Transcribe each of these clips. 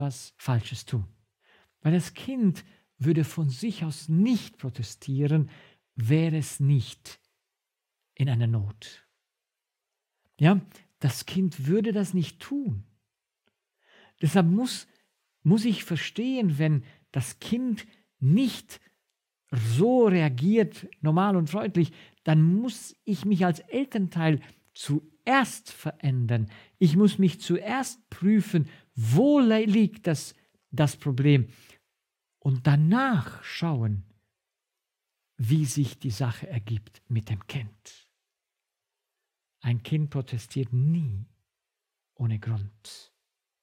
was Falsches tun. Weil das Kind würde von sich aus nicht protestieren, wäre es nicht in einer Not. Ja, das Kind würde das nicht tun. Deshalb muss ich verstehen, wenn das Kind nicht so reagiert, normal und freundlich, dann muss ich mich als Elternteil zuerst verändern. Ich muss mich zuerst prüfen, wo liegt das Problem und danach schauen, wie sich die Sache ergibt mit dem Kind. Ein Kind protestiert nie ohne Grund.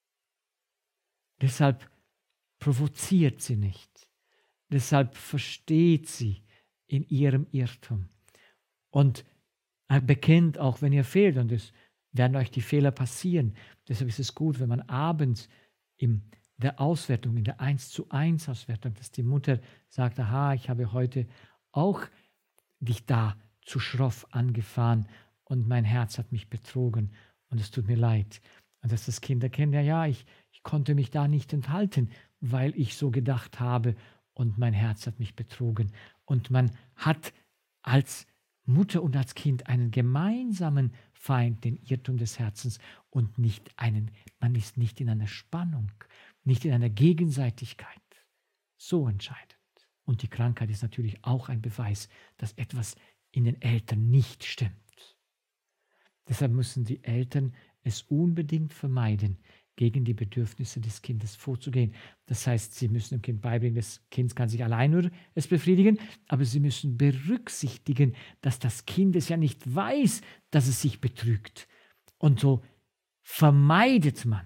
Deshalb provoziert sie nicht. Deshalb versteht sie in ihrem Irrtum und bekennt auch, wenn ihr fehlt, und es werden euch die Fehler passieren. Deshalb ist es gut, wenn man abends in der Auswertung, in der 1:1 Auswertung, dass die Mutter sagt, aha, ich habe heute auch dich da zu schroff angefahren und mein Herz hat mich betrogen und es tut mir leid. Und dass das Kind erkennt, ja, ich konnte mich da nicht enthalten, weil ich so gedacht habe und mein Herz hat mich betrogen. Und man hat als Mutter und als Kind einen gemeinsamen Feind, den Irrtum des Herzens und man ist nicht in einer Spannung, nicht in einer Gegenseitigkeit. So entscheidend. Und die Krankheit ist natürlich auch ein Beweis, dass etwas in den Eltern nicht stimmt. Deshalb müssen die Eltern es unbedingt vermeiden, gegen die Bedürfnisse des Kindes vorzugehen. Das heißt, sie müssen dem Kind beibringen, das Kind kann sich allein nur es befriedigen, aber sie müssen berücksichtigen, dass das Kind es ja nicht weiß, dass es sich betrügt. Und so vermeidet man,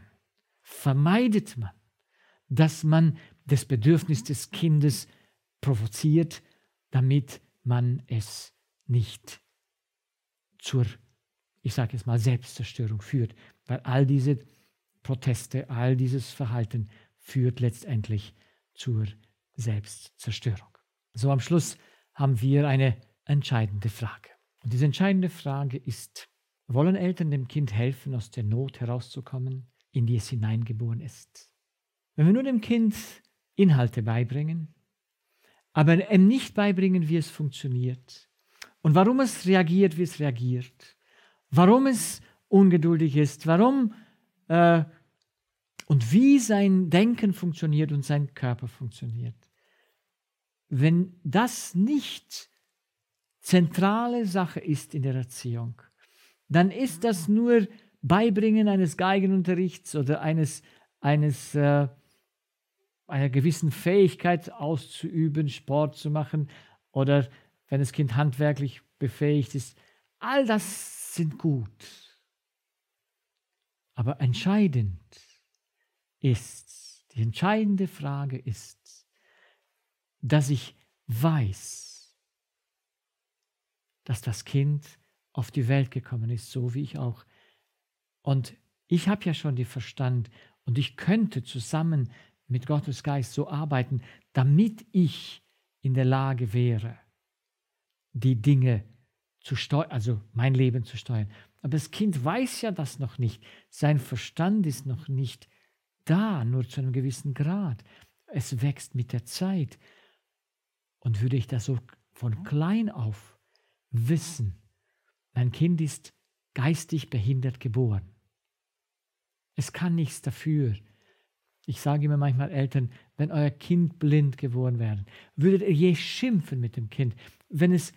dass man das Bedürfnis des Kindes provoziert, damit man es nicht zur, ich sage jetzt mal, Selbstzerstörung führt. Weil all diese Proteste, all dieses Verhalten führt letztendlich zur Selbstzerstörung. So am Schluss haben wir eine entscheidende Frage. Und diese entscheidende Frage ist, wollen Eltern dem Kind helfen, aus der Not herauszukommen, in die es hineingeboren ist? Wenn wir nur dem Kind Inhalte beibringen, aber ihm nicht beibringen, wie es funktioniert und warum es reagiert, wie es reagiert, warum es ungeduldig ist, warum und wie sein Denken funktioniert und sein Körper funktioniert. Wenn das nicht zentrale Sache ist in der Erziehung, dann ist das nur Beibringen eines Geigenunterrichts oder einer gewissen Fähigkeit auszuüben, Sport zu machen oder wenn das Kind handwerklich befähigt ist. All das sind gut. Aber die entscheidende Frage ist, dass ich weiß, dass das Kind auf die Welt gekommen ist, so wie ich auch. Und ich habe ja schon den Verstand und ich könnte zusammen mit Gottes Geist so arbeiten, damit ich in der Lage wäre, die Dinge zu steuern, also mein Leben zu steuern. Aber das Kind weiß ja das noch nicht. Sein Verstand ist noch nicht da, nur zu einem gewissen Grad. Es wächst mit der Zeit. Und würde ich das so von klein auf wissen, mein Kind ist geistig behindert geboren. Es kann nichts dafür. Ich sage immer manchmal Eltern, wenn euer Kind blind geboren wäre, würdet ihr je schimpfen mit dem Kind, wenn es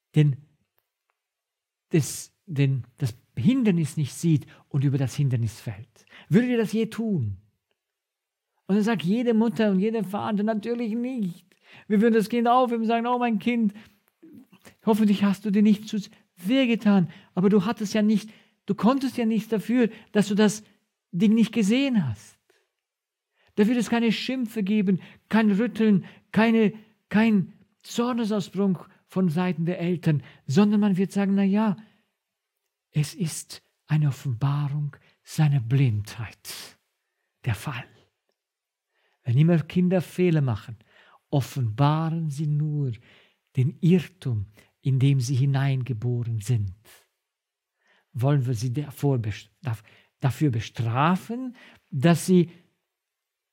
das Hindernis nicht sieht und über das Hindernis fällt. Würdet ihr das je tun? Und dann sagt jede Mutter und jeder Vater, natürlich nicht. Wir würden das Kind aufheben und sagen, oh mein Kind, hoffentlich hast du dir nicht zu weh getan, aber du konntest ja nichts dafür, dass du das Ding nicht gesehen hast. Da wird es keine Schimpfe geben, kein Rütteln, kein Zornesausbruch von Seiten der Eltern, sondern man wird sagen, na, es ist eine Offenbarung seiner Blindheit, der Fall. Wenn immer Kinder Fehler machen, offenbaren sie nur den Irrtum, in dem sie hineingeboren sind. Wollen wir sie dafür bestrafen, dass sie